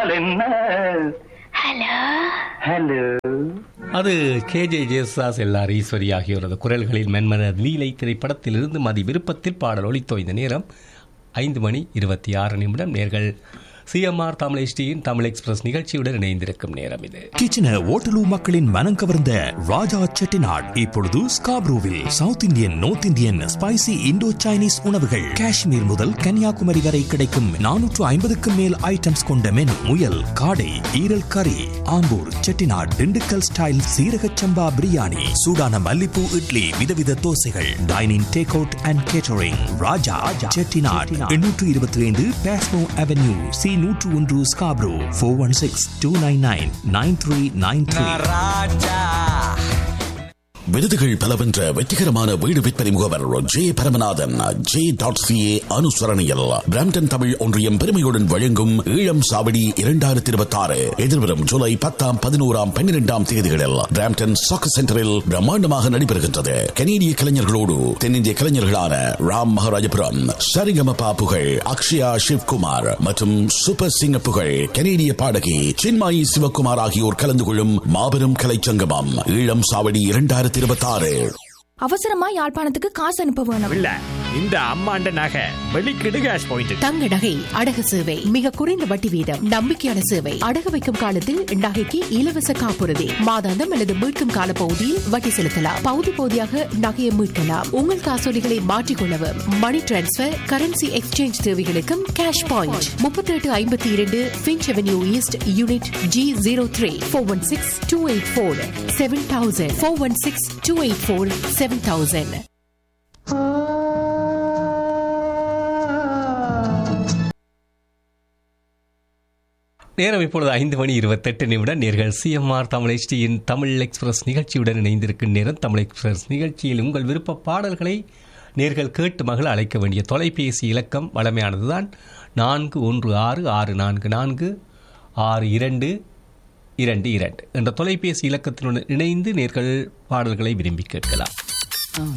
என்றால் என்ன? Hello hello. அது கேஜே ஜேசுதாஸ், எல்ஆர் ஈஸ்வரி ஆகியோரது குரல்களில் மென்மன லீலை திரைப்படத்திலிருந்து மதி விருப்பத்தில் பாடல் ஒலித்தோய்ந்த நேரம் 5:26 நேர்கள் சிஎம்ஆர் தமிழ் HDயின் தமிழ் எக்ஸ்பிரஸ் நிகழ்ச்சியுடன் இணைந்திருக்கும் நேரம் இது. கிச்சன ஓட்டலூ மக்களின் மனம் கவர்ந்த ராஜா செட்டிநாட் இப்பொழுது ஸ்காப்ரோவில். South Indian, north Indian, spicy இந்தோ சைனீஸ் உணவுகள் காஷ்மீர் முதல் கன்னியாகுமரி வரை கிடைக்கும் 450க்கும் மேல் ஐட்டம்ஸ் கொண்ட மெனு. முயல், காடை, ஈரல் கறி, ஆம்பூர் செட்டிநாட் திண்டுக்கல் ஸ்டைல் சீரக சம்பா பிரியாணி, சூடான மல்லிப்பூ idli, விதவித தோசைகள், dining take out and catering. Raja Chettinad 825 Passmore avenue, C101 Scarborough. 416-299-9393. விருதுகள் பல வென்ற வெற்றிகரமான வீடு விற்பனை முகவர் J Paramanathan J.ca அனுசரணையில் Brampton Tamil ஒன்றியம் பெருமையுடன் வழங்கும் ஈழம் சாவடி 2026 எதிர்வரும் ஜூலை 10, 11, 12 தேதிகளில் பிராம்டன் சாக்கர் சென்டரில் பிரம்மாண்டமாக நடைபெறுகின்றது. கனேடிய கலைஞர்களோடு தென்னிந்திய கலைஞர்களான ராம் மகாராஜபுரம், சரிகமபா புகழ், அக்ஷயா சிவ்குமார் மற்றும் சூப்பர் சிங்க புகழ், கனேடிய பாடகி சின்மாயி சிவகுமார் ஆகியோர் கலந்து கொள்ளும் மாபெரும் கலைச்சங்கமம் ஈழம் சாவடி 2026. அவசரமா யாழ்ப்பாணத்துக்கு காசு அனுப்ப வேணும். இல்ல, இந்த அம்மாண்ட நகை வெளிக்கிடு கேஷ் பாயிண்ட். தங்க நகை அடகு சேவை மிக குறைந்த வட்டி வீதம், நம்பிக்கையான சேவை. அடகு வைக்கும் காலத்தில் நகைக்கு இலவச காப்புறுதி, மாதாந்தம் அல்லது மீட்கும் கால பகுதியில் வட்டி செலுத்தலாம். பகுதி பகுதியாக நகையை மீட்கலாம். உங்கள் காசோலிகளை மாற்றிக்கொள்ளவும், மணி டிரான்ஸ்பர், கரன்சி எக்ஸ்சேஞ்ச் தேவைகளுக்கும் cash point. 3852 Finch avenue east, unit G03. 416-284-7000. 416-284-7000. நேரம் இப்பொழுது 5:28 நேர்கள் சிஎம்ஆர் தமிழ் HDயின் தமிழ் எக்ஸ்பிரஸ் நிகழ்ச்சியுடன் இணைந்திருக்கும் நேரம். தமிழ் எக்ஸ்பிரஸ் நிகழ்ச்சியில் உங்கள் விருப்ப பாடல்களை நேர்கள் கேட்டு மகள அழைக்க வேண்டிய தொலைபேசி இலக்கம் வழமையானதுதான் 4166446222 என்ற தொலைபேசி இலக்கத்தினுடன் இணைந்து நேர்கள் பாடல்களை விரும்பி கேட்கலாம்.